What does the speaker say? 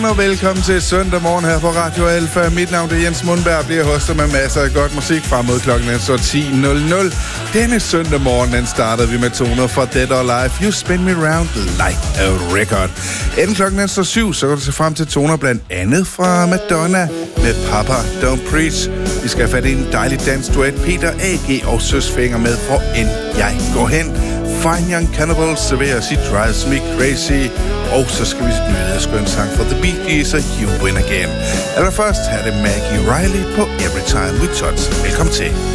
Og velkommen til søndag morgen her på Radio Alfa. Mit navn er Jens Mundberg, bliver hostet med masser af godt musik frem mod klokken 10:00. Denne søndag morgen, den startede vi med toner fra Dead or Alive. You Spin Me Round Like a Record. Inden klokken 7, så går du se frem til toner blandt andet fra Madonna med Papa Don't Preach. Vi skal have fat i en dejlig dansk duet. Peter A.G. og Søsfinger med For End Jeg Går Hen. Fine Young Cannibal serverer She Drives Me Crazy. Og så skal vi nyde en skøn sang fra The Bee Gees og You Win Again. Allerførst er det Maggie Riley på Every Time We Touch. Velkommen til.